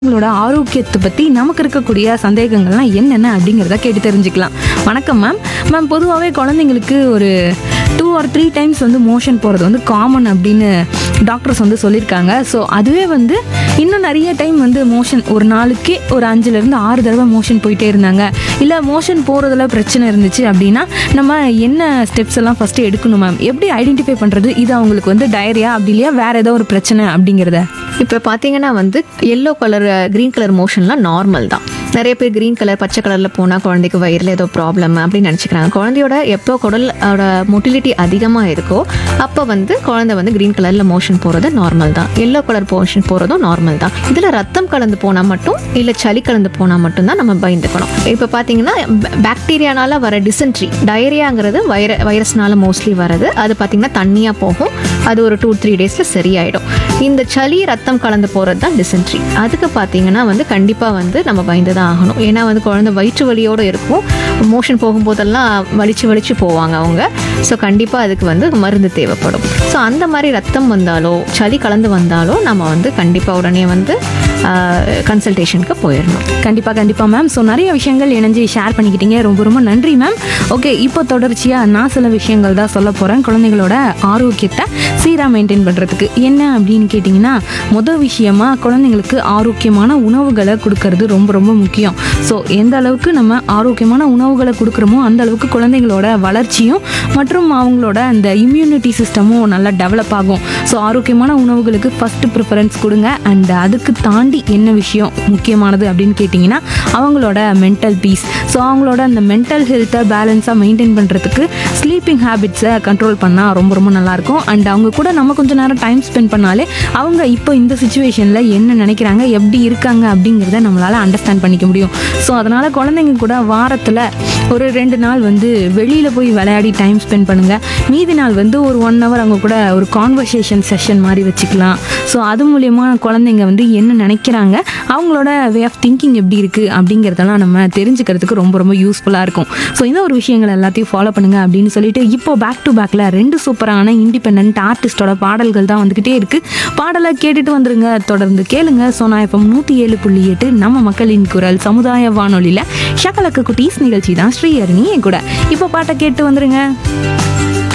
உங்களோட ஆரோக்கியத்தை பற்றி நமக்கு இருக்கக்கூடிய சந்தேகங்கள்லாம் என்னென்ன அப்படிங்கிறத கேட்டு தெரிஞ்சுக்கலாம். வணக்கம் மேம். மேம், பொதுவாகவே குழந்தைங்களுக்கு ஒரு 2 or 3 times வந்து மோஷன் போகிறது வந்து காமன் அப்படின்னு டாக்டர்ஸ் வந்து சொல்லியிருக்காங்க. ஸோ அதுவே வந்து இன்னும் நிறைய டைம் வந்து மோஷன் ஒரு நாளுக்கே ஒரு 5லேருந்து 6 தடவை மோஷன் போயிட்டே இருந்தாங்க, இல்லை மோஷன் போகிறதுல பிரச்சனை இருந்துச்சு அப்படின்னா நம்ம என்ன ஸ்டெப்ஸ் எல்லாம் ஃபஸ்ட்டு எடுக்கணும் மேம்? எப்படி ஐடென்டிஃபை பண்ணுறது இது அவங்களுக்கு வந்து டயரியா அப்படி இல்லையா வேறு ஏதோ ஒரு பிரச்சனை அப்படிங்கிறத? இப்போ பார்த்தீங்கன்னா வந்து yellow colour green colour மோஷன்லாம் normal தான். நிறைய பேர் க்ரீன் கலர் பச்சை கலரில் போனால் குழந்தைக்கு வயிறில் ஏதோ ப்ராப்ளம் அப்படின்னு நினச்சிக்கிறாங்க. குழந்தையோட எப்போ குடலோட மொட்டிலிட்டி அதிகமாக இருக்கோ அப்போ வந்து குழந்தை வந்து க்ரீன் கலரில் மோஷன் போகிறது நார்மல் தான். எல்லோ கலர் மோஷன் போகிறதும் நார்மல் தான். இதில் ரத்தம் கலந்து போனால் மட்டும் இல்லை சளி கலந்து போனால் மட்டும்தான் நம்ம பயந்துக்கணும். இப்போ பார்த்தீங்கன்னா பாக்டீரியானால வர டிசென்ட்ரி, டயரியாங்கிறது வைரஸ்னால மோஸ்ட்லி வருது. அது பார்த்தீங்கன்னா தண்ணியாக போகும். அது ஒரு 2-3 daysல சரியாயிடும். இந்த சளி ரத்தம் கலந்து போகிறது தான் டிசென்ட்ரி. அதுக்கு பார்த்தீங்கன்னா வந்து கண்டிப்பாக வந்து நம்ம பயந்து தான் ஆகணும். ஏன்னா வந்து குழந்தை வயிற்று வலியோடு இருக்கும். மோஷன் போகும்போதெல்லாம் வலிச்சு போவாங்க அவங்க. ஸோ கண்டிப்பாக அதுக்கு வந்து மருந்து தேவைப்படும். ஸோ அந்த மாதிரி ரத்தம் வந்தாலோ சளி கலந்து வந்தாலோ நம்ம வந்து கண்டிப்பாக உடனே வந்து கன்சல்டேஷனுக்கு போயிடணும். கண்டிப்பாக மேம். ஸோ நிறைய விஷயங்கள் இணைஞ்சு ஷேர் பண்ணிக்கிட்டீங்க. ரொம்ப ரொம்ப நன்றி மேம். ஓகே, இப்போ தொடர்ச்சியாக நான் சில விஷயங்கள் தான் சொல்ல போகிறேன் குழந்தைங்களோட ஆரோக்கியத்தை சீராக மெயின்டைன் பண்ணுறதுக்கு. என்ன அப்படின்னு கேட்டிங்கன்னா, மொதல் விஷயமா குழந்தைங்களுக்கு ஆரோக்கியமான உணவுகளை கொடுக்கறது ரொம்ப ரொம்ப முக்கியம். ஸோ எந்த அளவுக்கு நம்ம ஆரோக்கியமான உணவுகளை கொடுக்குறோமோ அந்த அளவுக்கு குழந்தைங்களோட வளர்ச்சியும் மற்றும் அவங்களோட அந்த இம்யூனிட்டி சிஸ்டமும் நல்லா டெவலப் ஆகும். ஸோ ஆரோக்கியமான உணவுகளுக்கு ஃபஸ்ட்டு ப்ரிஃபரன்ஸ் கொடுங்க. அண்ட் அதுக்கு தாண்டி என்ன விஷயம் முக்கியமானது அப்படின்னு கேட்டிங்கன்னா, அவங்களோட மென்டல் பீஸ். ஸோ அவங்களோட அந்த மென்டல் ஹெல்த்தை பேலன்ஸாக மெயின்டைன் பண்ணுறதுக்கு ஸ்லீப்பிங் ஹேபிட்ஸை கண்ட்ரோல் பண்ணால் ரொம்ப ரொம்ப நல்லாயிருக்கும். அண்ட் அவங்க கூட நம்ம கொஞ்சம் நேரம் டைம் ஸ்பெண்ட் பண்ணாலே அவங்க இப்போ இந்த சுச்சுவேஷனில் என்ன நினைக்கிறாங்க, எப்படி இருக்காங்க அப்படிங்கிறத நம்மளால் அண்டர்ஸ்டாண்ட் பண்ணிக்க முடியும். ஸோ அதனால் குழந்தைங்க கூட வாரத்தில் ஒரு 2 நாள் வந்து வெளியில் போய் விளையாடி டைம் ஸ்பெண்ட் பண்ணுங்கள். மீதி நாள் வந்து ஒரு 1 hour அவங்க கூட ஒரு கான்வர்சேஷன் செஷன் மாதிரி வச்சுக்கலாம். ஸோ அது மூலயமா குழந்தைங்க வந்து என்ன நினைக்கிறாங்க, அவங்களோட வே ஆஃப் திங்கிங் எப்படி இருக்குது அப்படிங்கிறதெல்லாம் நம்ம தெரிஞ்சுக்கிறதுக்கு ரொம்ப ரொம்ப யூஸ்ஃபுல்லாக இருக்கும். ஸோ இந்த ஒரு விஷயங்கள் எல்லாத்தையும் ஃபாலோ பண்ணுங்கள் அப்படின்னு சொல்லிட்டு இப்போ பேக் டு பேக்கில் 2 சூப்பரான இண்டிபெண்ட் ஆர்டிஸ்டோட பாடல்கள் தான் வந்துக்கிட்டே இருக்குது. பாடலை கேட்டுட்டு வந்துருங்க. தொடர்ந்து கேளுங்க. சோனா FM 107.8 நம்ம மக்களின் குரல் சமுதாய வானொலியில் ஷகலக்கு குட்டீஸ் நிகழ்ச்சி தான். ஸ்ரீஹரணி என் கூட இப்போ பாட்டை கேட்டு வந்துருங்க.